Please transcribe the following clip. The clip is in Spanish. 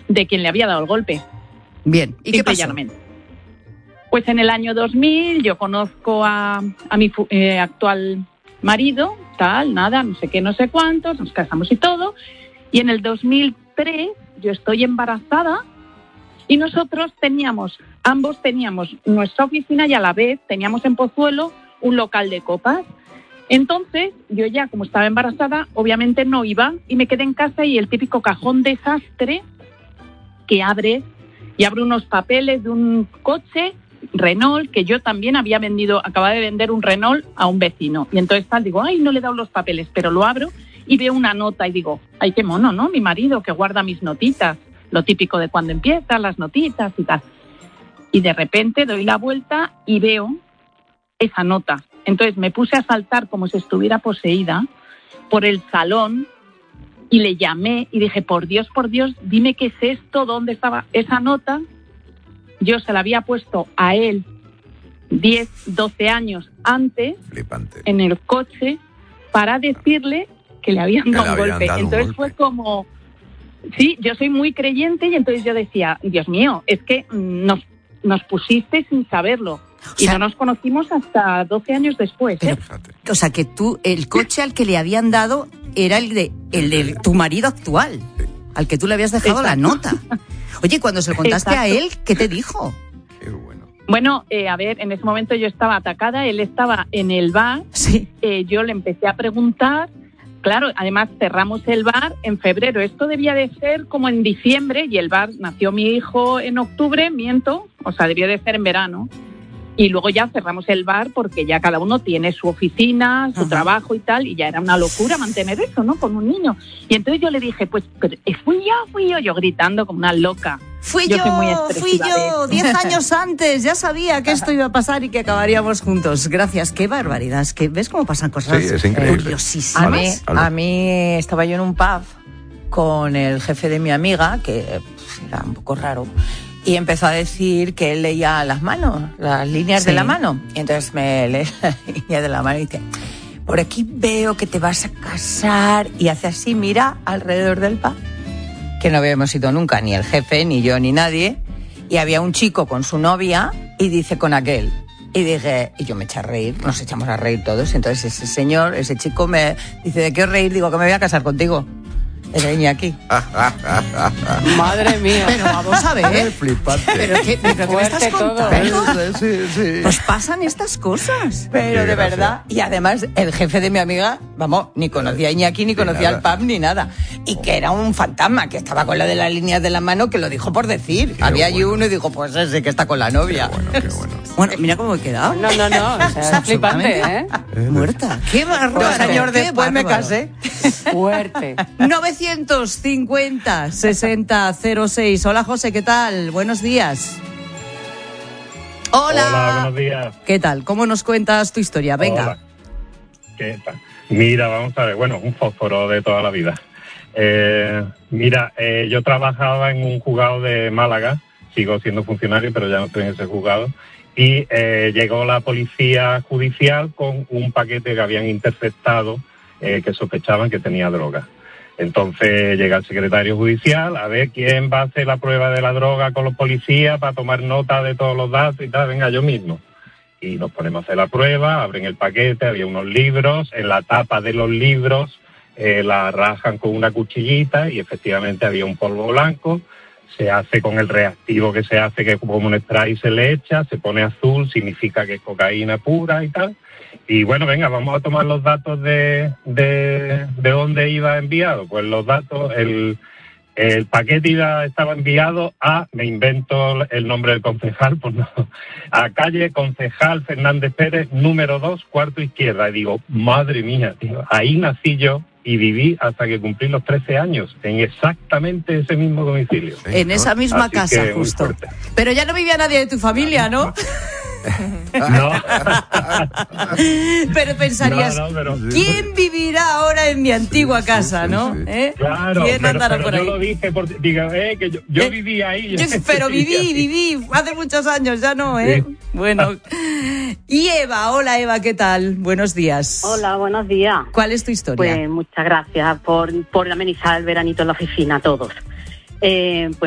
de quien le había dado el golpe. Bien, ¿y qué pasó? Llanamente. Pues en el año 2000 yo conozco a mi actual marido, no sé qué, no sé cuántos, nos casamos y todo, y en el 2003 yo estoy embarazada y nosotros ambos teníamos nuestra oficina y a la vez teníamos en Pozuelo un local de copas. Entonces, yo ya como estaba embarazada, obviamente no iba y me quedé en casa y el típico cajón desastre que abre unos papeles de un coche Renault que yo también acababa de vender un Renault a un vecino. Y entonces digo, no le he dado los papeles, pero lo abro y veo una nota y digo, ay, qué mono, ¿no? Mi marido que guarda mis notitas, lo típico de cuando empiezan las notitas y tal. Y de repente doy la vuelta y veo esa nota. Entonces me puse a saltar como si estuviera poseída por el salón y le llamé y dije, por Dios, dime qué es esto, dónde estaba esa nota. Yo se la había puesto a él 10, 12 años antes. Flipante. En el coche para decirle que le habían dado un golpe. Entonces fue como... Sí, yo soy muy creyente y entonces yo decía, Dios mío, es que nos pusiste sin saberlo. O sea, y no nos conocimos hasta 12 años después. Pero, o sea, que tú, el coche al que le habían dado era el de tu marido actual, al que tú le habías dejado la nota. Oye, cuando se lo contaste a él, ¿qué te dijo? Qué bueno. Bueno, a ver, en ese momento yo estaba atacada, él estaba en el bar, sí. Yo le empecé a preguntar, claro, además cerramos el bar en febrero, esto debía de ser como en diciembre y el bar, nació mi hijo en octubre, debió de ser en verano. Y luego ya cerramos el bar porque ya cada uno tiene su oficina, su trabajo y tal, y ya era una locura mantener eso, ¿no? Con un niño. Y entonces yo le dije, pues fui yo gritando como una loca. Fui yo, 10 años antes, ya sabía que esto iba a pasar y que acabaríamos juntos. Gracias, qué barbaridad, es que ves cómo pasan cosas curiosísimas. A mí estaba yo en un pub con el jefe de mi amiga, que era un poco raro, y empezó a decir que él leía las manos, las líneas de la mano. Y entonces me lee la línea de la mano y dice, por aquí veo que te vas a casar. Y hace así, mira alrededor del pub, que no habíamos ido nunca, ni el jefe, ni yo, ni nadie. Y había un chico con su novia y dice con aquel. Y dije, y yo me eché a reír, nos echamos a reír todos. Y entonces ese chico me dice, ¿de qué os reír? Digo, que me voy a casar contigo. Era Iñaki. Madre mía. Pero vamos a ver. Flipante. ¿Pero qué me estás contando? Sí. Pues pasan estas cosas. Pero de verdad. Y además, el jefe de mi amiga, ni conocía a Iñaki, ni conocía al pub, ni nada. Y que era un fantasma, que estaba con lo de las líneas de la mano, que lo dijo por decir. Había allí uno y dijo, pues ese que está con la novia. Qué bueno. Bueno, mira cómo he quedado. No. O sea, es flipante, ¿eh? Muerta. Qué bárbaro. 2 años después me casé. Fuerte. 950 60 06. Hola, José, ¿qué tal? Buenos días. Hola, buenos días. ¿Qué tal? ¿Cómo nos cuentas tu historia? Venga. Hola. ¿Qué tal? Mira, vamos a ver, un fósforo de toda la vida. Yo trabajaba en un juzgado de Málaga, sigo siendo funcionario, pero ya no estoy en ese juzgado, y llegó la policía judicial con un paquete que habían interceptado, que sospechaban que tenía droga. Entonces llega el secretario judicial a ver quién va a hacer la prueba de la droga con los policías para tomar nota de todos los datos y tal. Venga, yo mismo. Y nos ponemos a hacer la prueba, abren el paquete, había unos libros, en la tapa de los libros la rajan con una cuchillita y efectivamente había un polvo blanco. Se hace con el reactivo que se hace, que es como un spray, se le echa, se pone azul, significa que es cocaína pura y tal. Y venga, vamos a tomar los datos de dónde iba enviado. Pues los datos, el paquete estaba enviado a, me invento el nombre del concejal, pues no, a calle Concejal Fernández Pérez, número 2, cuarto izquierda. Y digo, madre mía, tío, ahí nací yo y viví hasta que cumplí los 13 años, en exactamente ese mismo domicilio. En esa misma Así casa, que, justo. Pero ya no vivía nadie de tu familia, ¿no? No. Pero pensarías, ¿quién vivirá ahora en mi antigua casa, no? Sí. Claro, ¿quién andará por ahí? Yo lo dije, que yo viví ahí. Pero viví hace muchos años, ya no, ¿eh? Sí. Bueno. Y Eva, hola Eva, ¿qué tal? Buenos días. Hola, buenos días. ¿Cuál es tu historia? Pues muchas gracias por amenizar el veranito en la oficina a todos. Pues